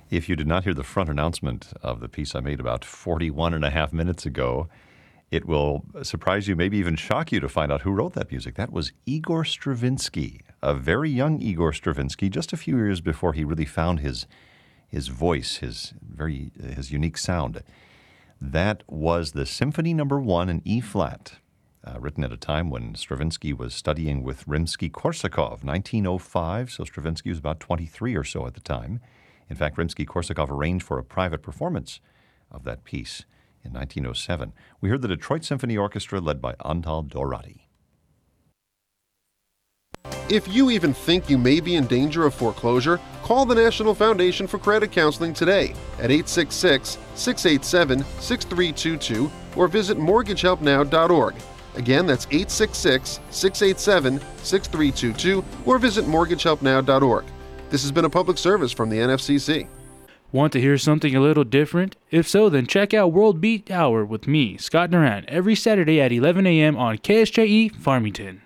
If you did not hear the front announcement of the piece I made about 41 and a half minutes ago, it will surprise you, maybe even shock you to find out who wrote that music. That was Igor Stravinsky, a very young Igor Stravinsky, just a few years before he really found his voice, his unique sound. That was the Symphony No. 1 in E-flat, written at a time when Stravinsky was studying with Rimsky-Korsakov, 1905, so Stravinsky was about 23 or so at the time. In fact, Rimsky-Korsakov arranged for a private performance of that piece in 1907. We heard the Detroit Symphony Orchestra led by Antal Dorati. If you even think you may be in danger of foreclosure, call the National Foundation for Credit Counseling today at 866-687-6322 or visit mortgagehelpnow.org. Again, that's 866-687-6322 or visit mortgagehelpnow.org. This has been a public service from the NFCC. Want to hear something a little different? If so, then check out World Beat Hour with me, Scott Duran, every Saturday at 11 a.m. on KSJE Farmington.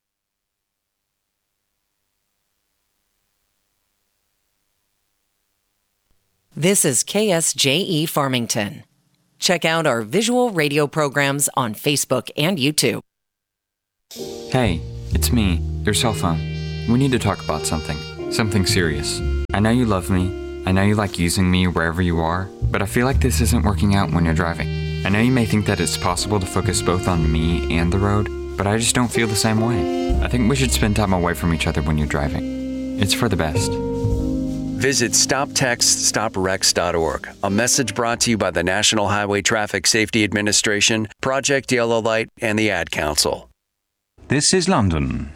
This is KSJE Farmington. Check out our visual radio programs on Facebook and YouTube. Hey, it's me, your cell phone. We need to talk about something serious. I know you love me. I know you like using me wherever you are, but I feel like this isn't working out when you're driving. I know you may think that it's possible to focus both on me and the road, but I just don't feel the same way. I think we should spend time away from each other when you're driving. It's for the best. Visit StopTextStopWrecks.org, a message brought to you by the National Highway Traffic Safety Administration, Project Yellow Light, and the Ad Council. This is London.